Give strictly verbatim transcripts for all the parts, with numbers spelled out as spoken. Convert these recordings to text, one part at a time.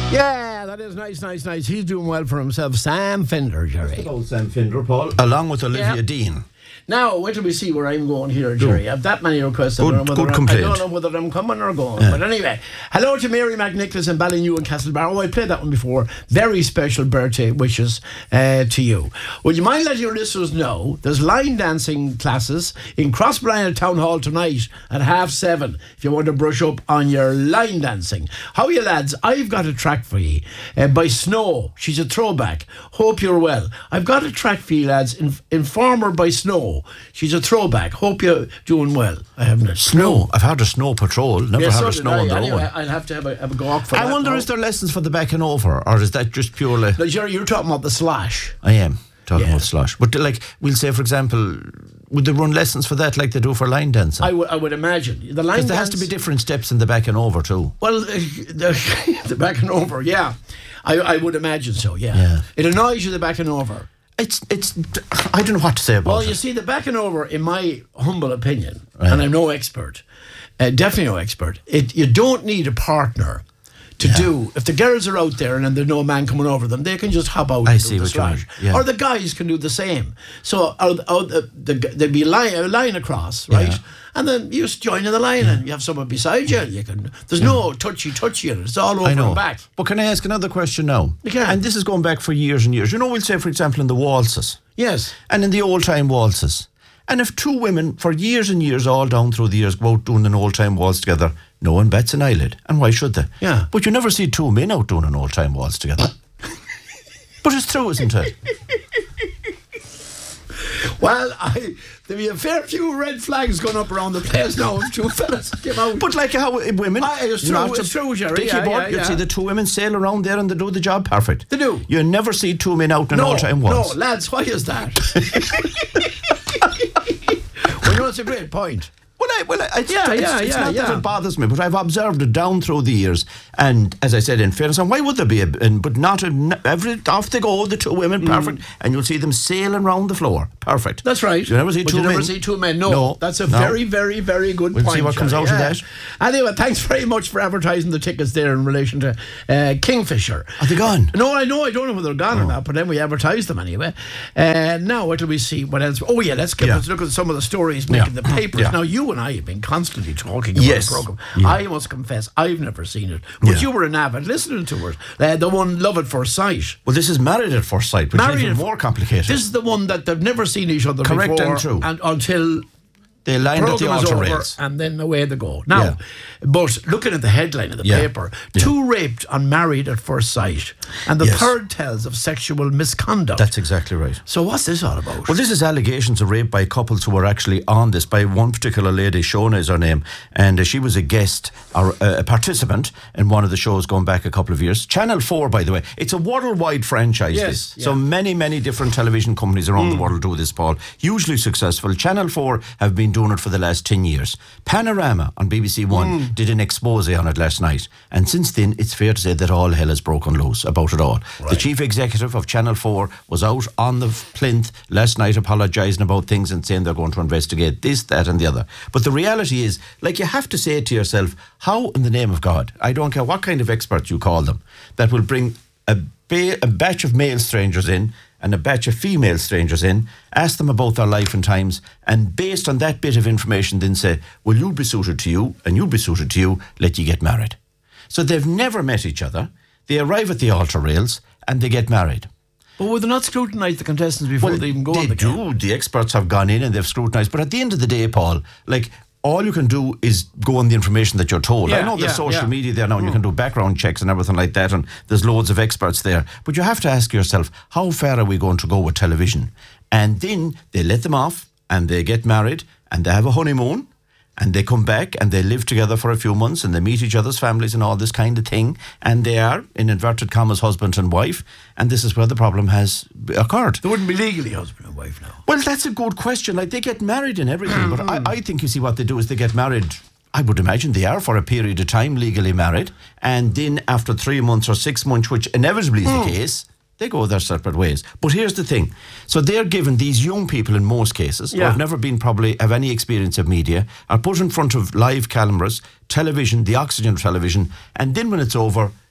Yeah, that is nice, nice, nice. He's doing well for himself. Sam Fender, Jerry. Old Sam Fender, Paul. Along with Olivia Yeah. Dean. Now, wait till we see where I'm going here, Jerry. I have that many requests. Good- I don't know whether good I'm- complaint. I don't know whether I'm coming or going. Yeah. But anyway, hello to Mary McNicholas and Ballynew and Castlebar. Oh, I played that one before. Very special birthday wishes uh, to you. Would you mind letting your listeners know there's line dancing classes in Crossbrine Town Hall tonight at half seven if you want to brush up on your line dancing. How are you, lads? I've got a track for you uh, by Snow. She's a throwback. Hope you're well. I've got a track for you, lads. In- Informer by Snow. She's a throwback. Hope you're doing well. I haven't a Snow. I've heard of Snow Patrol. Never Yes, heard so of did Snow I. on their Anyway, own. I'll have to have a, have a go off for I that wonder, now. is there lessons for the back and over, or is that just purely... Now, Jerry, you're talking about the slash. I am talking Yeah. about slosh. But like, we'll say, for example, would they run lessons for that like they do for line dancing? I would I would imagine. The line Because there has to dance- be different steps in the back and over too. Well, uh, the, the back and over, yeah. I, I would imagine so, yeah. Yeah. It annoys you, the back and over. It's, it's, I don't know what to say about Well, it. you see, the back and over, in my humble opinion, Right. and I'm no expert, uh, definitely no expert, it, you don't need a partner to Yeah. do. If the girls are out there and then there's no man coming over them, they can just hop out I and see do the what you mean, slash. yeah. Or the guys can do the same. So or, or the, the, there'd be a line, a line across, right? Yeah. And then you just join in the line and you have someone beside you. And you can. There's no touchy-touchy in it. It's all over I know. and back. But can I ask another question now? You can. And this is going back for years and years. You know, we'll say, for example, in the waltzes. Yes. And in the old-time waltzes. And if two women, for years and years, all down through the years, go out doing an old-time waltz together, no one bats an eyelid. And why should they? Yeah. But you never see two men out doing an old-time waltz together. But it's true, isn't it? Well, I, there'll be a fair few red flags going up around the place now if two fellas came out. But like how women... Aye, it's true, not it's to- true, Jerry, Dickie yeah, Bud, yeah, you'd yeah. see the two women sail around there and they do the job perfect. They do. You never see two men out in an no, old-time waltz. no, lads, why is that? Well, you know, it's a great point. Well, I, well, I, it's, Yeah, it's, yeah, it's yeah, not yeah. that it bothers me, but I've observed it down through the years. And as I said, in fairness, and why would there be a, and, but not a, every, off they go, the two women, perfect, and you'll see them sailing around the floor, perfect. That's right. You never see but two you men. never see two men. No, No, that's a no. very, very, very good We'll point. see what comes Jerry, out of yeah. that. Anyway, thanks very much for advertising the tickets there in relation to uh, Kingfisher. Are they gone? No, I know. I don't know whether they're gone or not, but then we advertised them anyway. Uh, now, what do we see? What else? Oh, yeah, let's get Yeah. let's look at some of the stories making Yeah. the papers. Yeah. Now, you and I have been constantly talking about Yes. the programme. Yeah. I must confess, I've never seen it. But Yeah. you were an avid listener to it. Uh, the one Love at First Sight. Well, this is Married at First Sight, which is even at- more complicated. This is the one that they've never seen each other Correct before. and true. And until they lined up the program is altar over, rails. and then away they go. Now, Yeah. but looking at the headline of the Yeah. paper, two raped on Married at First Sight, and the Yes. third tells of sexual misconduct. That's exactly right. So what's this all about? Well, this is allegations of rape by couples who were actually on this, by one particular lady, Shona is her name, and uh, she was a guest or uh, a participant in one of the shows going back a couple of years. Channel four, by the way, it's a worldwide franchise, Yes, this. yeah. So many, many different television companies around the world do this, Paul. Hugely successful. Channel four have been doing it for the last ten years. Panorama on B B C One did an expose on it last night, and since then, it's fair to say that all hell has broken loose about it all. The chief executive of Channel four was out on the plinth last night apologising about things and saying they're going to investigate this, that and the other. But the reality is, like, you have to say to yourself, how in the name of God, I don't care what kind of experts you call them, that will bring a, ba- a batch of male strangers in and a batch of female strangers in, ask them about their life and times, and based on that bit of information then say, well, you'll be suited to you and you'll be suited to you, let you get married. So they've never met each other. They arrive at the altar rails and they get married. But would they not scrutinise the contestants before they even go they on the do. camera? The experts have gone in and they've scrutinised. But at the end of the day, Paul, like, all you can do is go on the information that you're told. I Yeah, know there's yeah, social yeah. media there now and you can do background checks and everything like that, and there's loads of experts there. But you have to ask yourself, how far are we going to go with television? And then they let them off and they get married and they have a honeymoon and they come back and they live together for a few months and they meet each other's families and all this kind of thing, and they are, in inverted commas, husband and wife, and this is where the problem has occurred. They wouldn't be legally husband and wife now. Well, that's a good question. Like, they get married and everything, but I, I think, you see, what they do is they get married, I would imagine they are for a period of time legally married, and then after three months or six months, which inevitably is the case, they go their separate ways. But here's the thing. So they're given, these young people in most cases, who Yeah. have never been probably, have any experience of media, are put in front of live cameras, television, the oxygen of television, and then when it's over,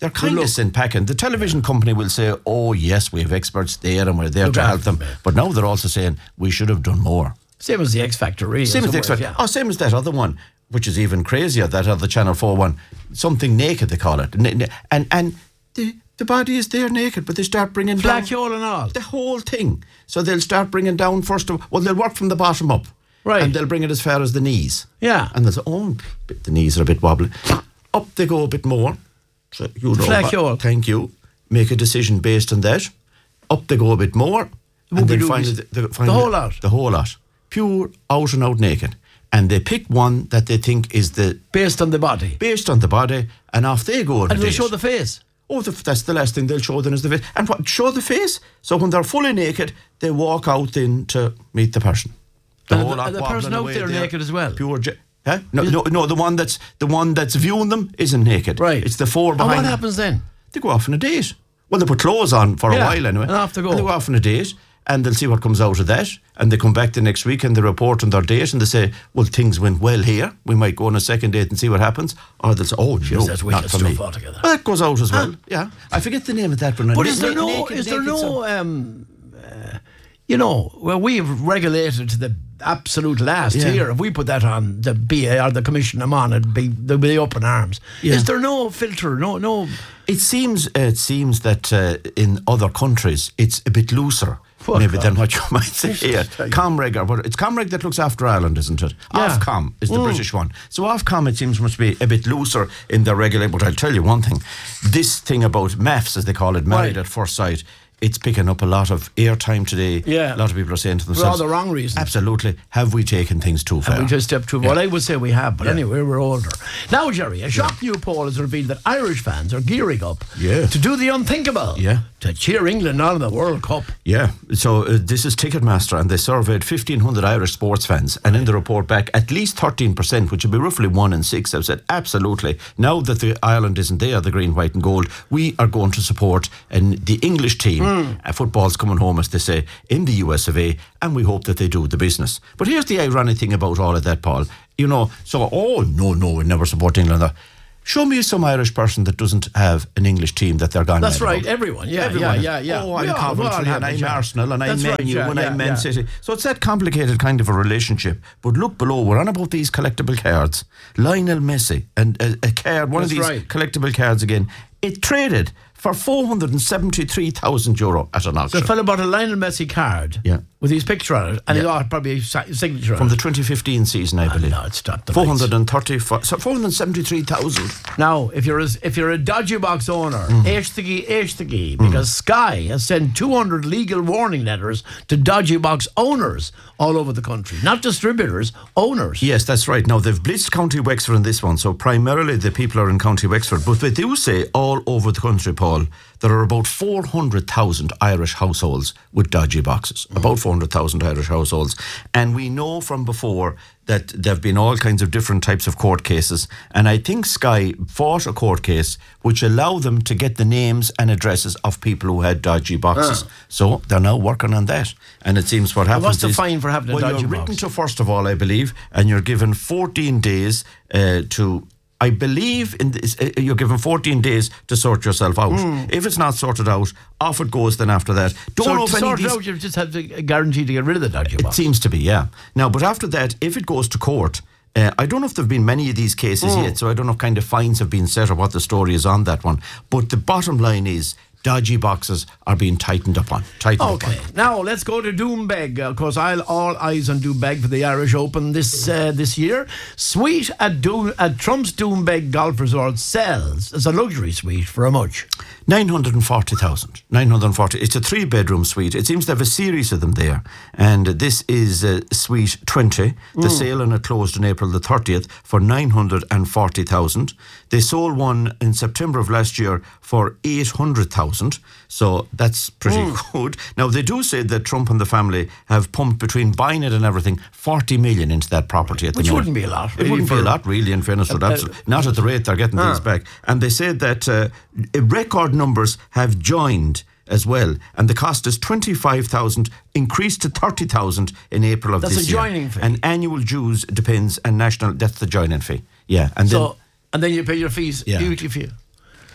they're kind look. of sent packing. The television company will say, oh, yes, we have experts there and we're there Look to help after them. them, yeah. But now they're also saying, we should have done more. Same as the X Factor, really. Same as the in X some Factor. ways, Oh, same as that other one, which is even crazier, that other Channel four one. Something naked, they call it. N- n- And and the, the body is there naked, but they start bringing yeah. down Black hole and all. the whole thing. So they'll start bringing down first of well, they'll work from the bottom up. Right. And they'll bring it as far as the knees. Yeah. And they'll say, oh, the knees are a bit wobbly. Up they go a bit more. So you know, Black what, hole. thank you. Make a decision based on that. Up they go a bit more. And then Whoopie-doopies. finally, the, the, finally The whole lot. The whole lot. Pure out and out naked. And they pick one that they think is the Based on the body. based on the body, and off they go. on a And they date. show the face. Oh, the, that's the last thing they'll show then is the face. And what? Show the face. So when they're fully naked, they walk out then to meet the person. And whole the- lot and the wobbling person out away there naked as well? Pure. Ge- huh? No, no, no. The one that's the one that's viewing them isn't naked. Right. It's the four And behind. what them. happens then? They go off on a date. Well, they put clothes on for a Yeah, while anyway. and off they go. And they go off on a date, and they'll see what comes out of that. And they come back the next week and they report on their date and they say, well, things went well here. We might go on a second date and see what happens. Or they'll say, oh, no, that's not wicked for me. stuff altogether. Well, that goes out as well. Yeah. I forget the name of that one. But Na- is there na- no, naked- is there naked son. no, um, uh, you know, well, we've regulated to the absolute last Yeah. here. If we put that on the B A or the commission them on, it'd be, they'd be up in arms. Yeah. Is there no filter? No, no. It seems uh, it seems that uh, in other countries it's a bit looser. Fuck maybe off. than what you might say here. tell you. Comreg, or what- it's Comreg that looks after Ireland, isn't it? Yeah. Ofcom is the British one. So Ofcom, it seems, must be a bit looser in their regulation. But I'll tell you one thing: this thing about M A F S, as they call it, married Right. at first sight, it's picking up a lot of airtime today. Yeah. A lot of people are saying to For themselves, all the wrong reasons. absolutely, have we taken things too far? We just stepped too. Well, I would say we have, but Yeah. anyway, we're older. Now, Jerry, a shock new poll has revealed that Irish fans are gearing up Yeah. to do the unthinkable. Yeah. To cheer England on in the World Cup. Yeah, so uh, this is Ticketmaster, and they surveyed fifteen hundred Irish sports fans, and in the report back, at least thirteen percent, which would be roughly one in six, have said, absolutely, now that the Ireland isn't there, the green, white and gold, we are going to support and the English team. Mm. Uh, football's coming home, as they say, in the U S of A, and we hope that they do the business. But here's the ironic thing about all of that, Paul. You know, so, oh, no, no, we never support England. Show me some Irish person that doesn't have an English team that they're gone That's mad right, about. everyone. Yeah, Everyone. yeah, yeah, yeah. Oh, I'm Yeah, Coventry well, and have I'm it, yeah. Arsenal and That's I'm right, Man U yeah, and yeah, I'm Man yeah. City. So it's that complicated kind of a relationship. But look below, we're on about these collectible cards. Lionel Messi and a, a card, one That's of these right. collectible cards again. It traded for four hundred seventy-three thousand euro at an The auction. fellow bought a Lionel Messi card Yeah. with his picture on it, and he Yeah. got probably his si- signature From on the it. twenty fifteen season, I believe. no, it stopped the four lights. hundred thirty, so four hundred seventy-three thousand. Now, if you're a, if you're a dodgy box owner, Mm. Eishtagi, Eishtagi, because Sky has sent two hundred legal warning letters to dodgy box owners all over the country, not distributors, owners. Yes, that's right. Now, they've blitzed County Wexford in this one, so primarily the people are in County Wexford. But they do say all over the country, Paul, there are about four hundred thousand Irish households with dodgy boxes. About four hundred thousand Irish households. And we know from before that there have been all kinds of different types of court cases. And I think Sky fought a court case which allowed them to get the names and addresses of people who had dodgy boxes. So they're now working on that. And it seems what happens what's the is, fine for having a well, dodgy you're box? written to first of all, I believe, and you're given fourteen days uh, to. I believe in this, uh, you're given fourteen days to sort yourself out. If it's not sorted out, off it goes then after that. Don't So know to if any of sort it these... out, you just have to guarantee to get rid of the dodgy It box. seems to be, yeah. Now, but after that, if it goes to court, uh, I don't know if there have been many of these cases yet, so I don't know if kind of fines have been set or what the story is on that one. But the bottom line is, dodgy boxes are being tightened up on. Tightened Okay, up on. now let's go to Doombeg. Of course, I'll all eyes on Doombeg for the Irish Open this uh, this year. Suite at Doom at Trump's Doombeg Golf Resort sells as a luxury suite for how much? nine hundred forty thousand. nine hundred forty. It's a three bedroom suite. It seems to have a series of them there. And this is uh, suite twenty. The sale on it closed on April the thirtieth for nine hundred forty thousand. They sold one in September of last year for eight hundred thousand. So that's pretty good. Now, they do say that Trump and the family have pumped, between buying it and everything, forty million into that property at Which the moment. wouldn't be a lot, It really, wouldn't be for- a lot, really, in fairness to that. Not at the rate they're getting things back. And they said that uh, record numbers have joined as well, and the cost is twenty-five thousand, increased to thirty thousand in April of That's this a year. joining fee. And annual dues depends, and national, that's the joining fee. Yeah, and So, and then you pay your fees, Yeah. weekly fee.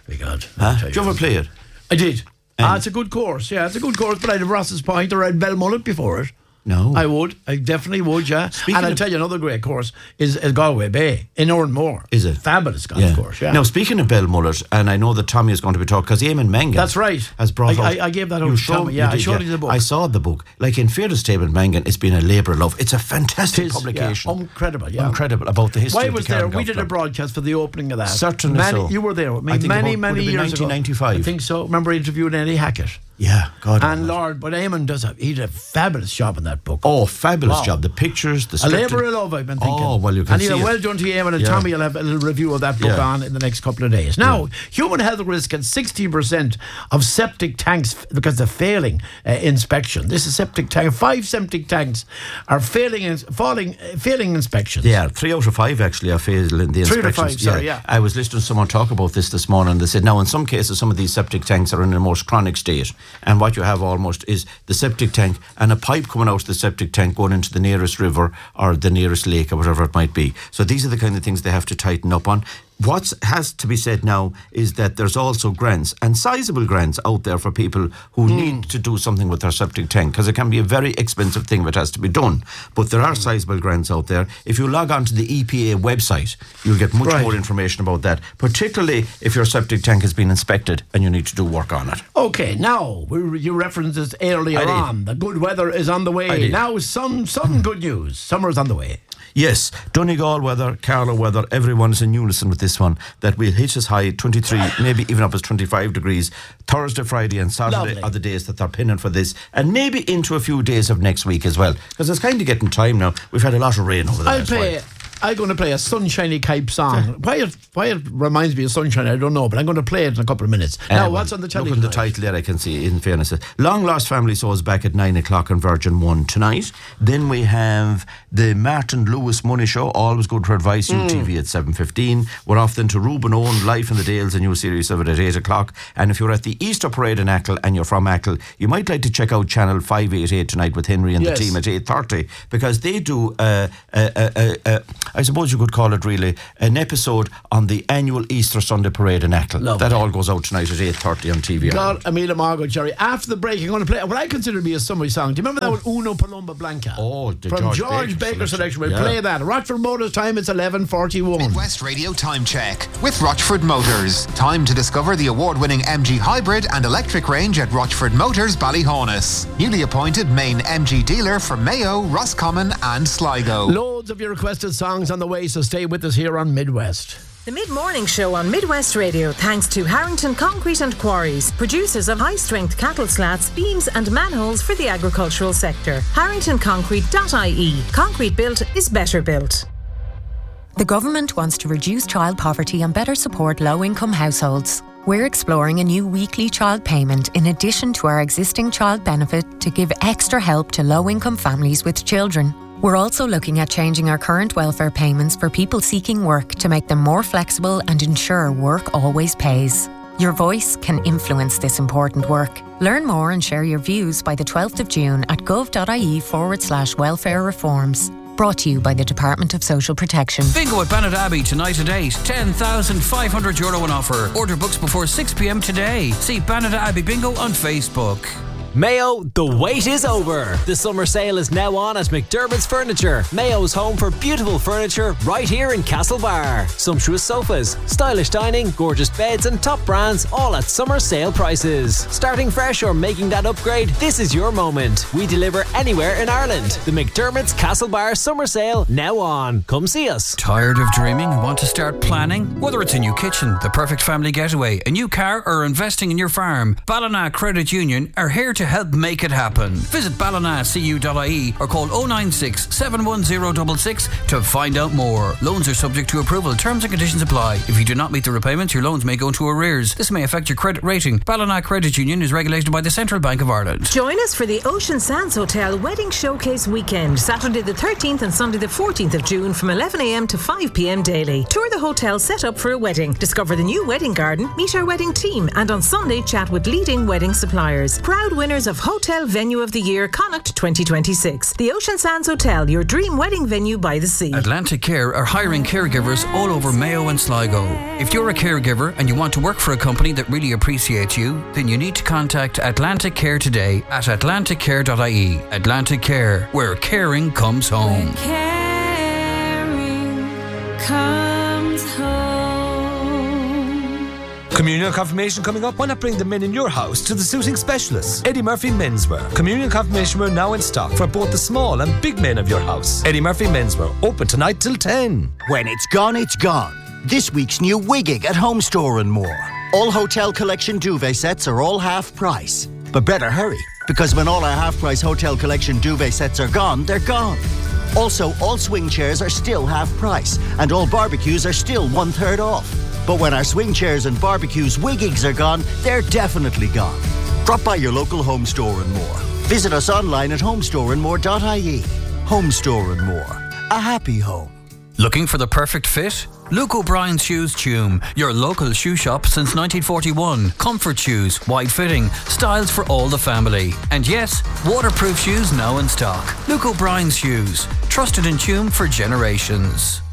Very good. Huh? Did you ever play it? I did. Ah, it's a good course. Yeah, it's a good course. But I'd have Ross's Point or I'd Belmullet before it. No. I would. I definitely would, yeah. Speaking and I'll of- tell you another great course is, is Galway Bay in Oranmore. Is it? Fabulous golf course, yeah. Now, speaking of Belmullet, and I know that Tommy is going to be talking, because Eamon Mangan That's right. has brought I- out... I- I gave that out You to showed- Tommy, yeah, I did, showed you the book. I saw the book. Like, in fairness to Eamon Mangan, it's been a labour of love. It's a fantastic It is, publication. yeah. Incredible, yeah. Incredible, about the history Why of was the there? Cairn We Golf did a Club. broadcast for the opening of that. Certainly many, so. You were there with me I think many, about- many would have been years nineteen ninety-five. ago. I think so. Remember interviewing Eddie Hackett. Yeah, God. And almighty. Lord, but Eamon does a, he did a fabulous job in that book. Oh, fabulous Wow. job. The pictures, the A script. labour of love, I've been thinking. Oh, well, you can and see And it. well done to Eamon, and Yeah. Tommy will have a little review of that book Yeah. on in the next couple of days. Now, human health risk and sixty percent of septic tanks, because of failing uh, inspection. This is septic tank. Five septic tanks are failing, ins- falling, uh, failing inspections. Yeah, three out of five actually are failing the Three out of inspections. five, sorry, yeah. I was listening to someone talk about this this morning. They said now in some cases some of these septic tanks are in a most chronic state, and what you have almost is the septic tank and a pipe coming out of the septic tank going into the nearest river or the nearest lake or whatever it might be. So these are the kind of things they have to tighten up on. What has to be said now is that there's also grants, and sizable grants out there for people who mm. need to do something with their septic tank, because it can be a very expensive thing that has to be done. But there are sizable grants out there. If you log on to the E P A website, you'll get much right. more information about that, particularly if your septic tank has been inspected and you need to do work on it. Okay, now, we, you referenced this earlier on. The good weather is on the way. Now, some, some good news. Summer's on the way. Yes, Donegal weather, Carlow weather, everyone is in unison with this one, that we'll hit as high twenty-three, maybe even up as twenty-five degrees. Thursday, Friday and Saturday Lovely. are the days that they're pinning for this, and maybe into a few days of next week as well, because it's kind of getting time now. We've had a lot of rain over the I'll last play. while. I'm going to play a Sunshiny Type song. Why it, why it reminds me of Sunshine, I don't know, but I'm going to play it in a couple of minutes. Now, Um, what's on the telly Look at the tonight? title there, I can see, in fairness. Long Lost Family Shows back at nine o'clock on Virgin one tonight. Then we have the Martin Lewis Money Show, always good for advice, U T V at seven fifteen. We're off then to Ruben Owen, Life in the Dales, a new series of it at eight o'clock. And if you're at the Easter Parade in Ackle and you're from Ackle, you might like to check out Channel five eighty-eight tonight with Henry and Yes. the team at eight thirty, because they do, uh, uh, uh, uh, uh, I suppose you could call it really, an episode on the annual Easter Sunday Parade in Ackle. Lovely. That all goes out tonight at eight thirty on T V. God, Amelia Margot, Jerry. After the break, I'm going to play what I consider to be a summery song. Do you remember that one, Uno Palumba Blanca? Oh, the From George George, Baker Baker selection. selection. We'll Yeah. play that. Rochford Motors time, it's eleven forty-one. Midwest Radio Time Check with Rochford Motors. Time to discover the award-winning M G Hybrid and electric range at Rochford Motors, Ballyhonus. Newly appointed main M G dealer for Mayo, Roscommon and Sligo. Loads of your requested songs on the way, so stay with us here on Midwest. The Mid-Morning Show on Midwest Radio, thanks to Harrington Concrete and Quarries, producers of high-strength cattle slats, beams and manholes for the agricultural sector. harrington concrete dot I E. Concrete built is better built. The government wants to reduce child poverty and better support low-income households. We're exploring a new weekly child payment in addition to our existing child benefit to give extra help to low-income families with children. We're also looking at changing our current welfare payments for people seeking work to make them more flexible and ensure work always pays. Your voice can influence this important work. Learn more and share your views by the twelfth of June at gov.ie forward slash welfare reforms. Brought to you by the Department of Social Protection. Bingo at Bannadabbey tonight at eight. ten thousand five hundred euro on offer. Order books before six p.m. today. See Bannadabbey Bingo on Facebook. Mayo, the wait is over. The summer sale is now on at McDermott's Furniture, Mayo's home for beautiful furniture right here in Castlebar. Sumptuous sofas, stylish dining, gorgeous beds and top brands all at summer sale prices. Starting fresh or making that upgrade, this is your moment. We deliver anywhere in Ireland. The McDermott's Castlebar summer sale now on. Come see us. Tired of dreaming and want to start planning? Whether it's a new kitchen, the perfect family getaway, a new car or investing in your farm, Ballina Credit Union are here to help make it happen. Visit ballina c u dot I E or call oh nine six, seven one zero six six to find out more. Loans are subject to approval. Terms and conditions apply. If you do not meet the repayments, your loans may go into arrears. This may affect your credit rating. Ballina Credit Union is regulated by the Central Bank of Ireland. Join us for the Ocean Sands Hotel Wedding Showcase Weekend, Saturday the thirteenth and Sunday the fourteenth of June from eleven a.m. to five p.m. daily. Tour the hotel set up for a wedding. Discover the new wedding garden, meet our wedding team, and on Sunday chat with leading wedding suppliers. Proud winner winners of Hotel Venue of the Year Connacht twenty twenty-six. The Ocean Sands Hotel, your dream wedding venue by the sea. Atlantic Care are hiring caregivers all over Mayo and Sligo. If you're a caregiver and you want to work for a company that really appreciates you, then you need to contact Atlantic Care today at atlantic care dot I E. Atlantic Care, where caring comes home. Caring comes home. Communion confirmation coming up. Why not bring the men in your house to the suiting specialists? Eddie Murphy Menswear. Communion confirmation wear now in stock for both the small and big men of your house. Eddie Murphy Menswear, open tonight till ten. When it's gone, it's gone. This week's new Wigging at Home Store and More. All Hotel Collection duvet sets are all half price. But better hurry, because when all our half-price Hotel Collection duvet sets are gone, they're gone. Also, all swing chairs are still half price, and all barbecues are still one-third off. But when our swing chairs and barbecues Wiggings are gone, they're definitely gone. Drop by your local Home Store and More. Visit us online at home store and more dot I E. Home Store and More. A happy home. Looking for the perfect fit? Luke O'Brien's Shoes Tume, your local shoe shop since nineteen forty-one. Comfort shoes, wide fitting, styles for all the family. And yes, waterproof shoes now in stock. Luke O'Brien's Shoes, trusted in Tume for generations.